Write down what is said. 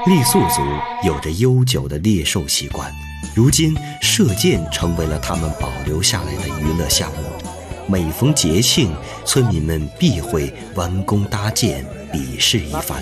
傈僳族有着悠久的猎兽习惯，如今射箭成为了他们保留下来的娱乐项目。每逢节庆，村民们必会弯弓搭箭，比试一番。